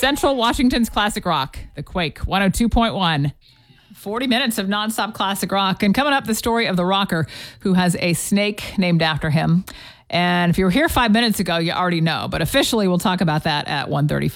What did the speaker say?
Central Washington's classic rock, The Quake, 102.1. 40 minutes of nonstop classic rock. And coming up, the story of the rocker who has a snake named after him. And if you were here 5 minutes ago, you already know. But officially, we'll talk about that at 1:35.